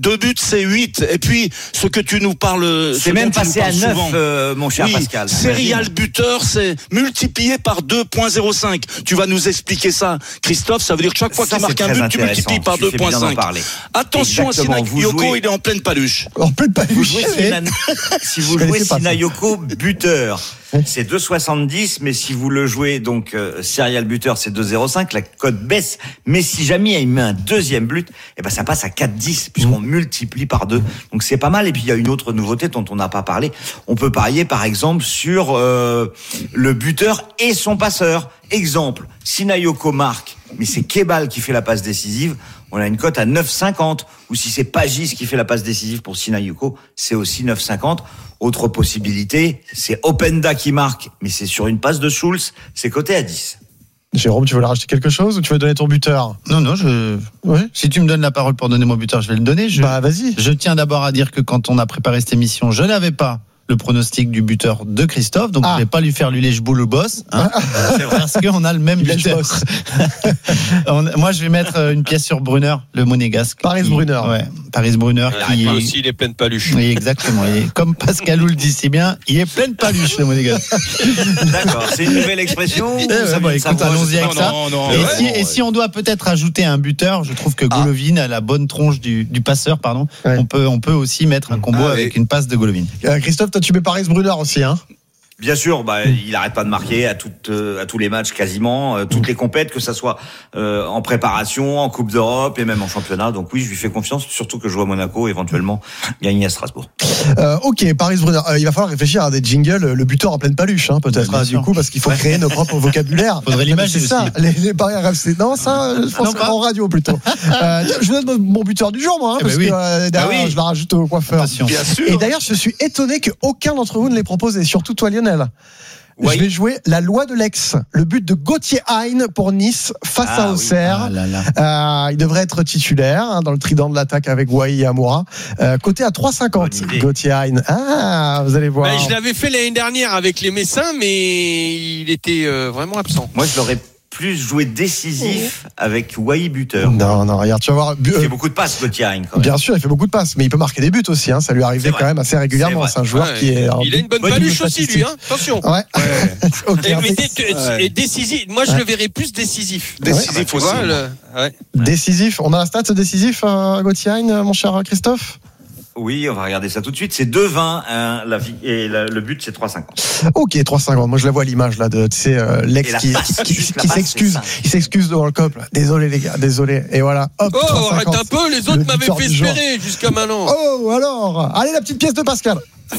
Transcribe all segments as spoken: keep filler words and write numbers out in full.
deux buts, c'est huit. Et puis, ce que tu nous parles, c'est même passé à neuf, euh, mon cher oui, Pascal. Serial buteur, c'est multiplié par deux virgule zéro cinq. Tu vas nous expliquer ça, Christophe. Ça veut dire que chaque fois que tu marques un but, tu multiplies par deux virgule cinq. Attention à Sinayoko, il est en pleine paluche. En pleine paluche. Si vous jouez Sinayoko buteur, c'est deux virgule soixante-dix, mais si vous le jouez donc euh, serial buteur, c'est deux virgule zéro cinq, la cote baisse. Mais si jamais il met un deuxième but, eh ben ça passe à quatre virgule dix puisqu'on mmh. multiplie par deux. Donc c'est pas mal. Et puis il y a une autre nouveauté dont on n'a pas parlé. On peut parier par exemple sur euh, le buteur et son passeur. Exemple, Sinayoko marque, mais c'est Kebal qui fait la passe décisive. On a une cote à neuf virgule cinquante. Ou si c'est Pagis qui fait la passe décisive pour Sinayoko, c'est aussi neuf virgule cinquante. Autre possibilité, c'est Openda qui marque, mais c'est sur une passe de Schulz, c'est coté à dix. Jérôme, tu veux rajouter quelque chose ou tu veux donner ton buteur ? Non, non, je. Ouais. Si tu me donnes la parole pour donner mon buteur, je vais le donner. Je... Bah, vas-y. Je tiens d'abord à dire que quand on a préparé cette émission, je n'avais pas le pronostic du buteur de Christophe, donc ah. je ne vais pas lui faire lui les boule le boss, hein, parce qu'on a le même buteur. on, moi, je vais mettre une pièce sur Brunner, le monégasque. Paris Brunner. Ouais, Paris Brunner. Il qui aussi, il est plein de paluches. Oui, exactement. Et comme Pascalou le dit si bien, il est plein de paluches, le monégasque. D'accord, c'est une nouvelle expression. Eh ouais, bah, écoute, allons-y avec non, ça. Non, non, et, ouais, si, ouais. et si on doit peut-être ajouter un buteur, je trouve que Golovin a la bonne tronche du, du passeur, pardon. Ouais. On peut, on peut aussi mettre un combo ah, avec et... une passe de Golovin. Euh, Christophe, toi, tu mets Paris Brunner aussi, hein? Bien sûr, bah, il n'arrête pas de marquer à, toutes, euh, à tous les matchs quasiment, euh, toutes les compètes, que ça soit euh, en préparation, en Coupe d'Europe et même en championnat. Donc oui, je lui fais confiance, surtout que je joue à Monaco, éventuellement gagner à Strasbourg. Euh, ok, Paris Brunner. Euh, il va falloir réfléchir à des jingles, le buteur en pleine paluche, hein, peut-être, hein, du coup, parce qu'il faut créer nos propres vocabulaires. Faudrait l'image c'est aussi. Ça, les, les paris R F C. Non, ça, je pense en radio plutôt. euh, je vous donne mon buteur du jour, moi, hein, eh parce ben oui. que euh, derrière, ah oui. je la rajoute au coiffeur. Attention. Bien sûr. Et d'ailleurs, je suis étonné qu'aucun d'entre vous ne l'ait proposé, surtout toi, Lionel. Oui. Je vais jouer la loi de l'ex, le but de Gauthier Hein pour Nice face ah, à Auxerre. Oui. Ah, euh, il devrait être titulaire hein, dans le trident de l'attaque avec Wai et Amoura. Euh, côté à trois virgule cinquante, Gauthier Hein. Ah, vous allez voir. Ben, je l'avais fait l'année dernière avec les Messins, mais il était euh, vraiment absent. Moi, je l'aurais plus joué décisif avec Wai buteur. Non, non, regarde, tu vas voir. Il fait beaucoup de passes, Gauthier Hein. Bien sûr, il fait beaucoup de passes, mais il peut marquer des buts aussi. Hein. Ça lui arrivait quand même assez régulièrement. C'est, c'est un joueur ouais, qui est. Il a une bonne paluche aussi, lui. Hein. Attention. Ouais. ouais. okay, et, mais dé- ouais. et décisif. Moi, je ouais. le verrais plus décisif. Décisif ouais. aussi. Ouais, le... ouais. Décisif. On a un stat décisif, euh, Gauthier Hein, mon cher Christophe. Oui, on va regarder ça tout de suite. C'est deux vingt hein, la vie, et la, le but, c'est trois cinquante. Ok, trois cinquante. Moi, je la vois à l'image là de, tu sais, euh, l'ex qui, passe, qui, qui, qui s'excuse, il s'excuse devant le cop. Là. Désolé les gars, désolé. Et voilà. Hop. Oh, arrête un peu. Les autres m'avaient fait espérer jusqu'à maintenant. Oh, alors. Allez, la petite pièce de Pascal.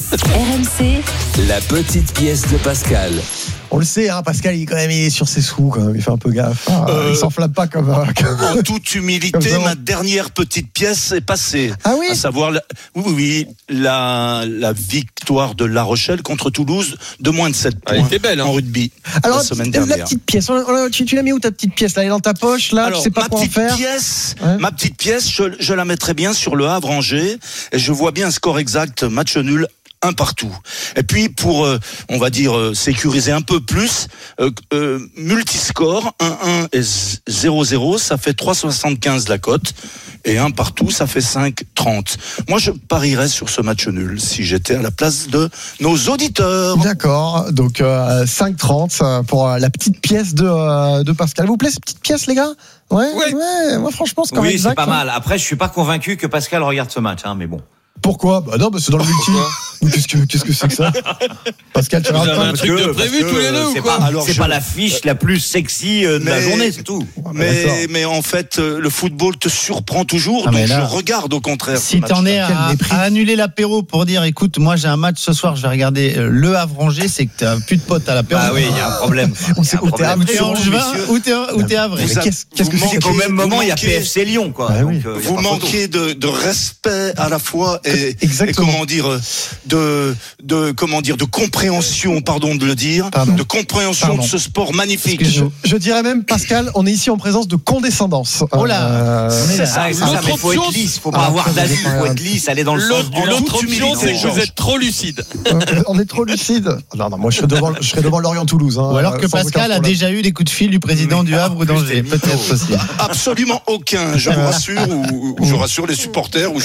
R M C. La petite pièce de Pascal. On le sait, hein, Pascal, il est quand même il est sur ses sous, quand même. Il fait un peu gaffe. Ah, euh, il s'enflamme pas comme. comme en toute humilité, ma dernière petite pièce est passée. Ah oui. À savoir, la, oui, oui, la, la victoire de La Rochelle contre Toulouse de moins de sept points. Elle était belle hein. En rugby. Alors, la semaine dernière. La petite pièce, tu, tu l'as mis où ta petite pièce là? Elle est dans ta poche là. Alors, tu sais pas ma quoi en petite faire. Pièce, ouais. Ma petite pièce, je, je la mettrais bien sur le Havre-Angers. Et je vois bien un score exact, match nul. Un partout. Et puis pour, euh, on va dire, euh, sécuriser un peu plus, euh, euh, multiscore, un un et zéro zéro, ça fait trois virgule soixante-quinze la cote, et un partout, ça fait cinq virgule trente. Moi, je parierais sur ce match nul, si j'étais à la place de nos auditeurs. D'accord, donc euh, cinq virgule trente pour euh, la petite pièce de, euh, de Pascal. Vous plaît, cette petite pièce, les gars? Ouais, ouais, ouais, moi franchement, c'est quand oui, même exact. Oui, c'est pas mal. Après, je suis pas convaincu que Pascal regarde ce match, hein, mais bon. Pourquoi? Bah non, bah c'est dans le multi. Qu'est-ce que, qu'est-ce que c'est que ça? Pascal, tu as un truc de prévu tous les deux ou quoi? Pas, Alors, c'est je... pas l'affiche la plus sexy de mais, la journée, c'est tout. Mais, mais en fait, le football te surprend toujours, ah, donc là, je regarde au contraire. Si t'en es à, à annuler l'apéro pour dire, écoute, moi j'ai un match ce soir, je vais regarder le Havre-Angers, c'est que t'as plus de potes à l'apéro. Ah oui, il y a un problème. Où t'es Angevin ou t'es Havre? Qu'est-ce que c'est? Au même moment, il y a P F C Lyon, quoi. Vous manquez de respect à la fois et comment dire de de comment dire de compréhension, pardon de le dire, pardon. de compréhension pardon. de ce sport magnifique. Je, je dirais même, Pascal, on est ici en présence de condescendance. Oh là, euh, c'est ça. ça, ça mais faut être lisse, faut pas ah, avoir d'avis, faut être lisse, aller dans le l'autre, sens du l'autre option, c'est que vous êtes trop lucide. On est trop lucide. Non, non, moi je serais devant, je serais devant Lorient-Toulouse. Hein, ou alors que Pascal a déjà eu des coups de fil du président du Havre ou d'Angers, peut-être aussi. Absolument aucun. Je vous rassure, ou je rassure les supporters.